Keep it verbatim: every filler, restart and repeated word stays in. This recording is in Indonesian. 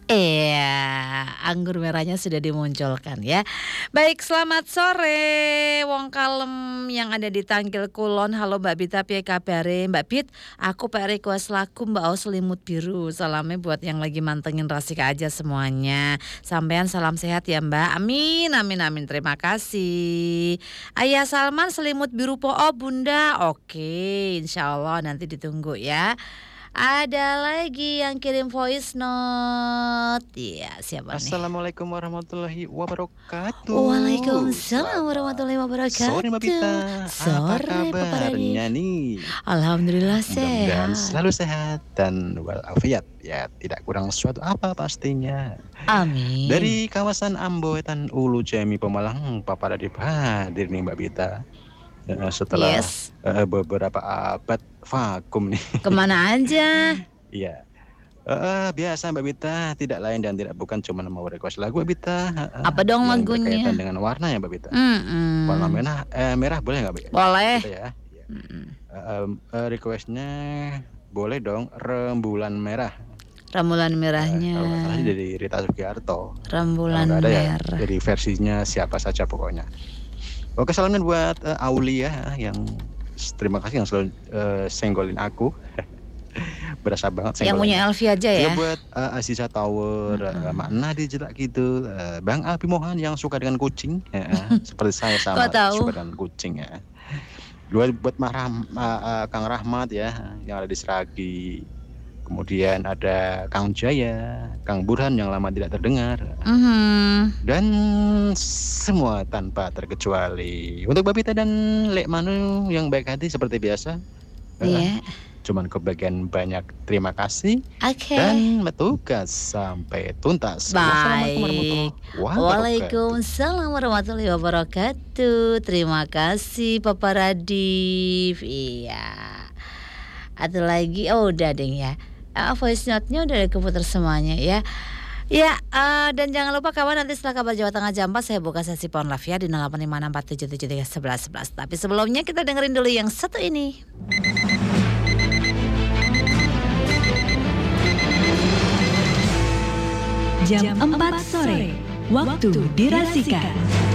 Iya, anggur merahnya sudah dimunculkan ya. Baik, selamat sore wong kalem yang ada di Tangkil Kulon. Halo Mbak Bita, piye kabare? Mbak Bit, aku pak request lagu Mbak O Selimut Biru. Salamnya buat yang lagi mantengin Rasika aja semuanya. Sampean salam sehat ya Mbak. Amin, amin, amin. Terima kasih. Ayah Salman Selimut Biru po oh Bunda. Oke, insya Allah nanti ditunggu ya. Ada lagi yang kirim voice note. Iya, siapa nih? Assalamualaikum warahmatullahi wabarakatuh. Waalaikumsalam warahmatullahi wabarakatuh. Sore Mbak Bita. Sore, Apa Papa kabarnya nih? Alhamdulillah Mudah-mudahan sehat. selalu sehat dan walafiat. Ya, tidak kurang sesuatu apa pastinya. Amin. Dari kawasan Amboetan Ulu Jami Pemalang, Papa Radip hadir nih Mbak Bita. Uh, setelah Yes. uh, beberapa abad vakum nih. Kemana aja? Iya. Uh, biasa Mbak Bita, tidak lain dan tidak bukan cuma mau request lagu Mbak Bita. Uh, Apa dong yang lagunya? berkaitan dengan warna ya Mbak Bita. Mm-mm. Warna merah, eh, merah boleh nggak Mbak? Boleh. Gitu ya. Iya. Mm-mm. Uh, uh, requestnya boleh dong Rembulan Merah. Rembulan Uh, merahnya. kalau nggak salah sih dari Rita Sugiarto. Rembulan Kalau nggak ada ya merah. dari versinya siapa saja pokoknya. Oke, salamnya buat uh, Aulia yang terima kasih yang selalu uh, senggolin aku. Berasa banget Yang punya senggolnya. Elvi aja Juga ya. buat uh, Aziza Tower, uh, Mak Nadi jelak gitu, uh, Bang Alpi Mohan yang suka dengan kucing, ya, uh, seperti saya sama Kok tahu? suka dengan kucing ya. Dua buat Mak Ram, uh, uh, Kang Rahmat ya yang ada di Seragi. Kemudian ada Kang Jaya, Kang Burhan yang lama tidak terdengar. Mhm. Dan semua tanpa terkecuali untuk Babita dan Lek Manu yang baik hati seperti biasa. Iya. Cuman kebagian banyak terima kasih Oke. dan bertugas sampai tuntas. Baik. Wassalamualaikum Waalaikumsalam warahmatullahi wabarakatuh. Terima kasih Papa Radif. Iya. Ada lagi, oh udah deh ya. Uh, voice note-nya udah ada keputar semuanya ya. Ya, uh, dan jangan lupa kawan, nanti setelah kabar Jawa Tengah jam empat saya buka sesi Phone Love ya di nol delapan lima enam empat tujuh tujuh tiga satu satu satu. Tapi sebelumnya kita dengerin dulu yang satu ini. Jam empat sore, waktu di Rasika.